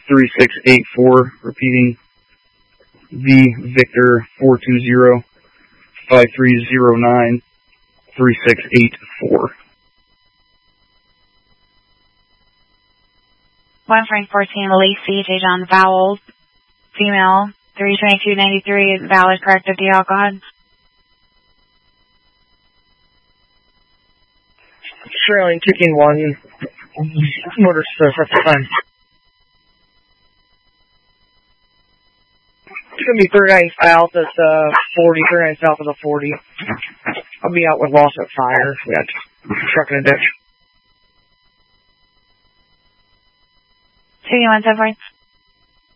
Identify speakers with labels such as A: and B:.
A: 3684, repeating V Victor 420-5309-3684.
B: 1 Frank 14, Lacey J. John Vowels, female, 32293, valid corrective DL, go ahead.
C: Trailing ticking 1, motor surface at the time. It's going to be 39 south at the 40, 39 south of the 40. I'll be out with loss at fire. We got truck in a ditch.
B: 2174.